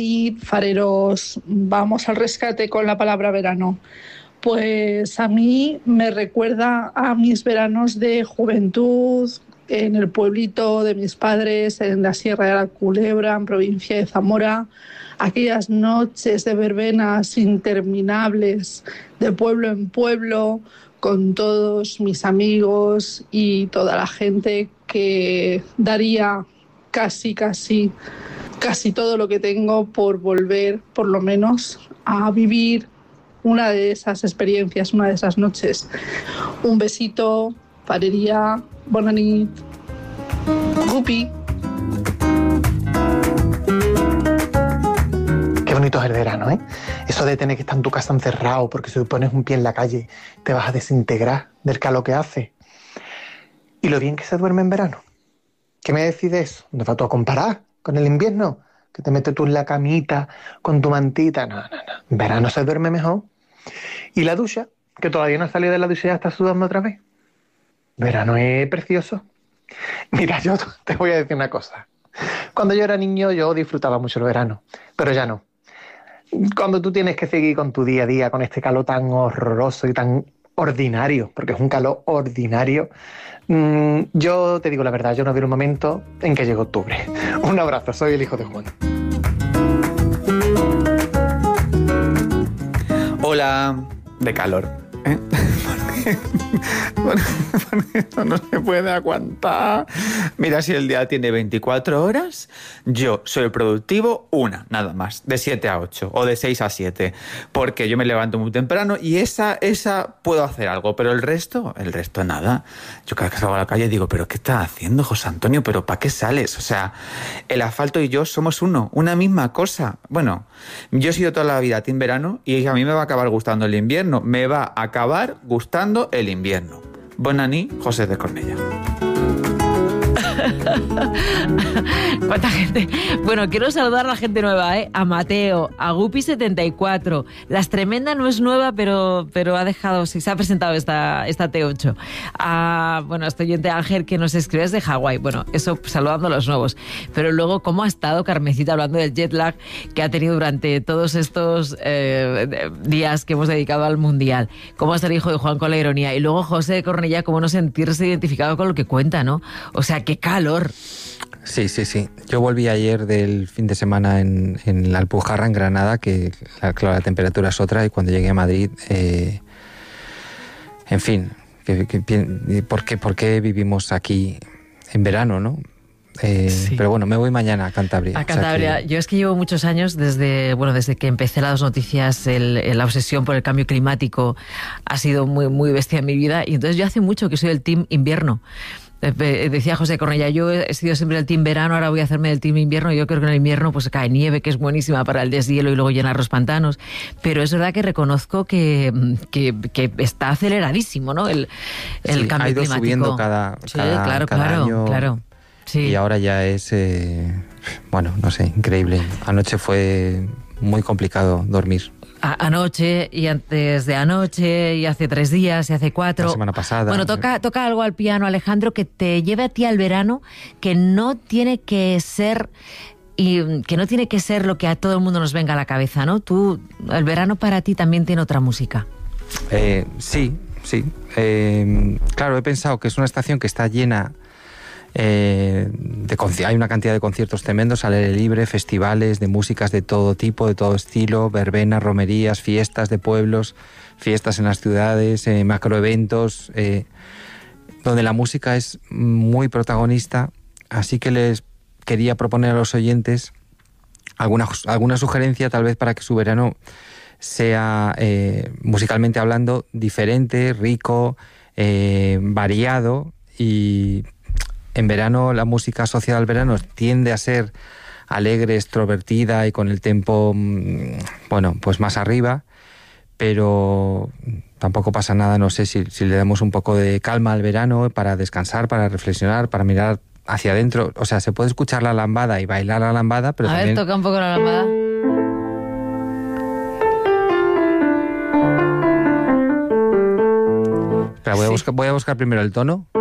Y fareros, vamos al rescate con la palabra verano. Pues a mí me recuerda a mis veranos de juventud en el pueblito de mis padres, en la Sierra de la Culebra, en provincia de Zamora, aquellas noches de verbenas interminables de pueblo en pueblo, con todos mis amigos y toda la gente que daría casi todo lo que tengo por volver, por lo menos, a vivir una de esas experiencias, una de esas noches. Un besito, farería, bona nit, Gupi. Qué bonito es el verano, ¿eh? Eso de tener que estar en tu casa encerrado porque si pones un pie en la calle te vas a desintegrar del calor que hace. Y lo bien que se duerme en verano. ¿Qué me decís de eso? ¿Dónde vas tú a comparar con el invierno? Que te metes tú en la camita con tu mantita. No. En verano se duerme mejor. ¿Y la ducha? Que todavía no has salido de la ducha y ya estás sudando otra vez. Verano es precioso. Mira, yo te voy a decir una cosa. Cuando yo era niño yo disfrutaba mucho el verano, pero ya no. Cuando tú tienes que seguir con tu día a día, con este calor tan horroroso y tan ordinario, porque es un calor ordinario, yo te digo la verdad, yo no veo un momento en que llegue octubre. Un abrazo, soy el hijo de Juan. Hola, de calor, ¿eh? Porque esto no se puede aguantar. Mira, si el día tiene 24 horas, yo soy productivo nada más, de 7 a 8 o de 6 a 7, porque yo me levanto muy temprano y esa puedo hacer algo, pero el resto nada. Yo cada vez que salgo a la calle digo, ¿pero qué estás haciendo, José Antonio? ¿Pero para qué sales? O sea, el asfalto y yo somos una misma cosa. Bueno, yo he sido toda la vida team verano y a mí me va a acabar gustando el invierno, me va a acabar gustando el invierno. Bona nit, José de Cornellà. ¿Cuánta gente? Bueno, quiero saludar a la gente nueva, a Mateo, a Guppy74. Las Tremenda no es nueva, pero ha dejado, sí, se ha presentado esta T8. Bueno, este oyente Ángel que nos escribe desde Hawái. Bueno, eso saludando a los nuevos. Pero luego, ¿cómo ha estado Carmencita hablando del jet lag que ha tenido durante todos estos días que hemos dedicado al Mundial? ¿Cómo está el hijo de Juan con la ironía? Y luego José de Cornellà, ¿cómo no sentirse identificado con lo que cuenta, no? O sea, qué calor. Sí. Yo volví ayer del fin de semana en la Alpujarra, en Granada, que claro, la temperatura es otra, y cuando llegué a Madrid, en fin, ¿por qué vivimos aquí en verano, no? Sí. Pero bueno, me voy mañana a Cantabria. A Cantabria. O sea que... Yo es que llevo muchos años desde que empecé las noticias, la obsesión por el cambio climático ha sido muy, muy bestia en mi vida, y entonces yo hace mucho que soy del team invierno. Decía José Cornellà, yo he sido siempre el team verano, ahora voy a hacerme del team invierno. Yo creo que en el invierno pues cae nieve, que es buenísima para el deshielo y luego llenar los pantanos, pero es verdad que reconozco que está aceleradísimo, ¿no? El cambio ha ido climático. Subiendo cada año. Claro. Sí. Y ahora ya es, bueno, no sé, increíble. Anoche fue muy complicado dormir. Anoche y antes de anoche y hace 3 días y hace 4. La semana pasada. Bueno, toca algo al piano, Alejandro, que te lleve a ti al verano, que no tiene que ser lo que a todo el mundo nos venga a la cabeza, ¿no? El verano para ti también tiene otra música. Sí. Claro, he pensado que es una estación que está llena. Hay una cantidad de conciertos tremendos al aire libre, festivales de músicas de todo tipo, de todo estilo, verbenas, romerías, fiestas de pueblos, fiestas en las ciudades, macroeventos, donde la música es muy protagonista. Así que les quería proponer a los oyentes alguna sugerencia tal vez para que su verano sea, musicalmente hablando, diferente, rico, variado. Y en verano la música asociada al verano tiende a ser alegre, extrovertida y con el tempo, bueno, pues más arriba, pero tampoco pasa nada, no sé, si le damos un poco de calma al verano para descansar, para reflexionar, para mirar hacia adentro. O sea, se puede escuchar la lambada y bailar la lambada, pero también... A ver, toca un poco la lambada. Espera, voy a buscar primero el tono.